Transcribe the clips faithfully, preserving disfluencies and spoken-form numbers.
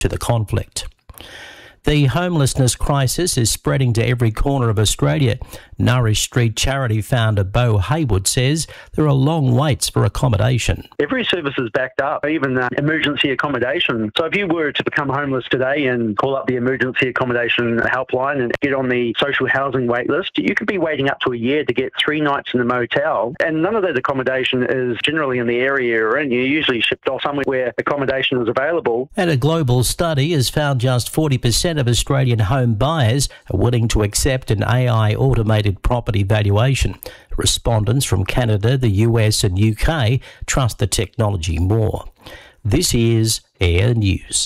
to the conflict. The homelessness crisis is spreading to every corner of Australia. Nourish Street charity founder Bo Haywood says there are long waits for accommodation. Every service is backed up, even uh, emergency accommodation. So if you were to become homeless today and call up the emergency accommodation helpline and get on the social housing wait list, you could be waiting up to a year to get three nights in a motel. And none of that accommodation is generally in the area you're in. You're usually shipped off somewhere where accommodation is available. And a global study has found just forty percent of Australian home buyers are willing to accept an A I automated property valuation. Respondents from Canada, the U S and U K trust the technology more. This is Air News.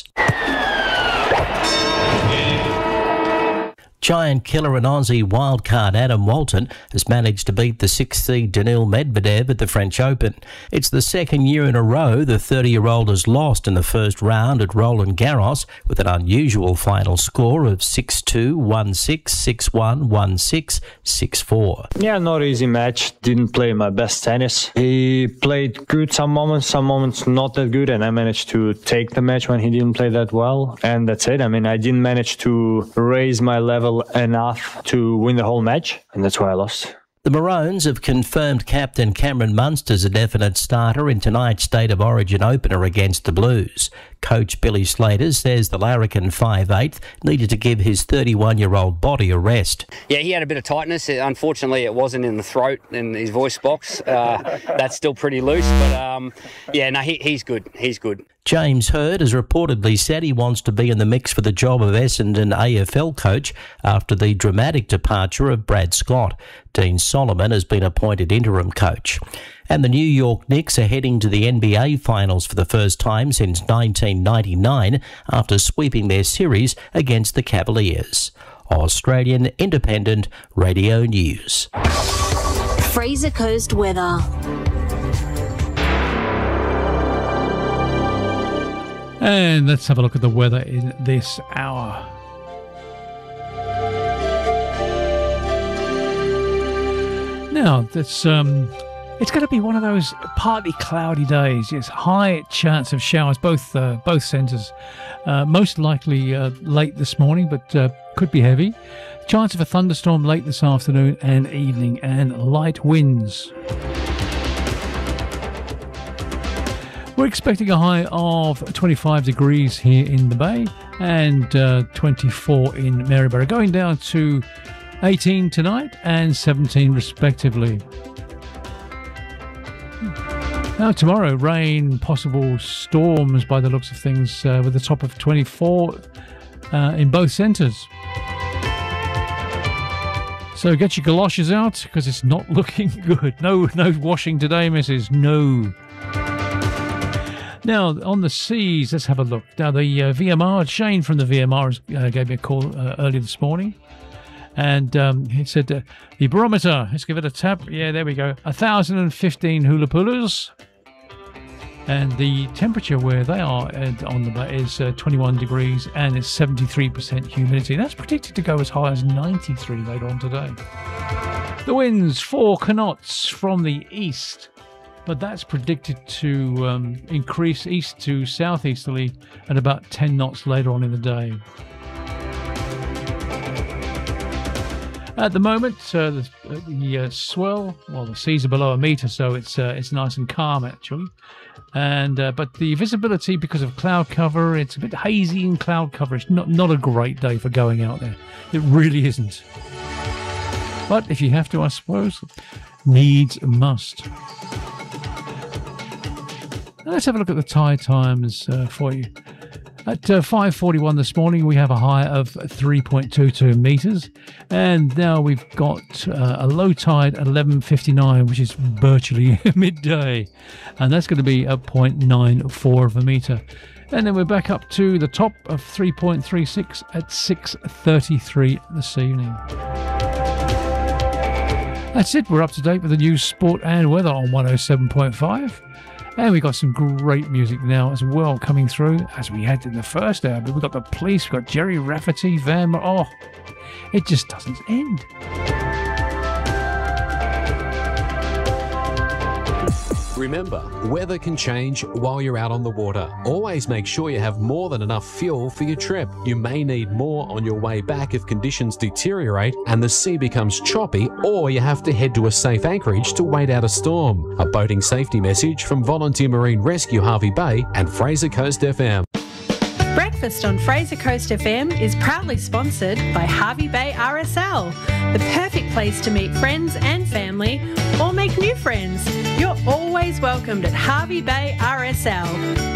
Giant killer and Aussie wildcard Adam Walton has managed to beat the sixth seed Daniil Medvedev at the French Open. It's the second year in a row the thirty-year-old has lost in the first round at Roland Garros with an unusual final score of six two, one six, six one, one six, six four. Yeah, not easy match. Didn't play my best tennis. He played good some moments, some moments not that good, and I managed to take the match when he didn't play that well. And that's it. I mean, I didn't manage to raise my level enough to win the whole match, and that's why I lost. The Maroons have confirmed captain Cameron Munster's a definite starter in tonight's State of Origin opener against the Blues. Coach Billy Slater says the Larrikin five eighth needed to give his thirty-one-year-old body a rest. Yeah, he had a bit of tightness. Unfortunately, it wasn't in the throat and his voice box. Uh, that's still pretty loose, but um, yeah, no, he, he's good. He's good. James Hird has reportedly said he wants to be in the mix for the job of Essendon A F L coach after the dramatic departure of Brad Scott. Dean Solomon has been appointed interim coach. And the New York Knicks are heading to the N B A Finals for the first time since nineteen ninety-nine after sweeping their series against the Cavaliers. Australian Independent Radio News. Fraser Coast weather. And let's have a look at the weather in this hour. Now, that's um, it's going to be one of those partly cloudy days. Yes, high chance of showers, both uh, both centres. Uh, most likely uh, late this morning, but uh, could be heavy. Chance of a thunderstorm late this afternoon and evening, and light winds. We're expecting a high of twenty-five degrees here in the Bay and uh, twenty-four in Maryborough, going down to eighteen tonight and seventeen respectively. Now tomorrow, rain, possible storms by the looks of things, uh, with a top of twenty-four uh, in both centres. So get your galoshes out because it's not looking good. No, no washing today, missus. No. Now, on the seas, let's have a look. Now, the uh, V M R, Shane from the V M R uh, gave me a call uh, earlier this morning. And um, he said, uh, the barometer, let's give it a tap. Yeah, there we go. one thousand fifteen hula pulas. And the temperature where they are on the bay is uh, twenty-one degrees and it's seventy-three percent humidity. That's predicted to go as high as ninety-three later on today. The winds, four knots from the east. But that's predicted to um, increase east to southeasterly at about ten knots later on in the day. At the moment, uh, the, the uh, swell, well, the seas are below a metre, so it's uh, it's nice and calm actually. And uh, but the visibility, because of cloud cover, it's a bit hazy in cloud cover. It's not not a great day for going out there. It really isn't. But if you have to, I suppose, needs must. Let's have a look at the tide times uh, for you. At uh, five forty-one this morning, we have a high of three point two two metres. And now we've got uh, a low tide at eleven fifty-nine, which is virtually midday. And that's going to be at zero point nine four of a metre. And then we're back up to the top of three point three six at six thirty-three this evening. That's it. We're up to date with the news, sport and weather on one oh seven point five. And we got some great music now as well coming through, as we had in the first hour. But we've got the Police, we've got Jerry Rafferty, Van... Oh, it just doesn't end. Remember, weather can change while you're out on the water. Always make sure you have more than enough fuel for your trip. You may need more on your way back if conditions deteriorate and the sea becomes choppy, or you have to head to a safe anchorage to wait out a storm. A boating safety message from Volunteer Marine Rescue Harvey Bay and Fraser Coast F M. Breakfast on Fraser Coast F M is proudly sponsored by Harvey Bay R S L, the perfect place to meet friends and family or make new friends. You're always welcomed at Harvey Bay R S L.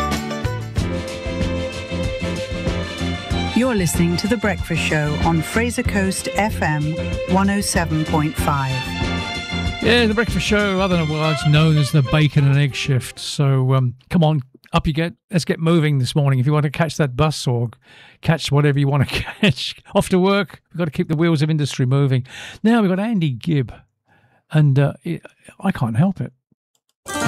You're listening to The Breakfast Show on Fraser Coast F M one oh seven point five. Yeah, The Breakfast Show, otherwise known as the Bacon and Egg Shift. So um, come on, up you get. Let's get moving this morning. If you want to catch that bus or catch whatever you want to catch, off to work, we've got to keep the wheels of industry moving. Now we've got Andy Gibb, and uh, it, I can't help it.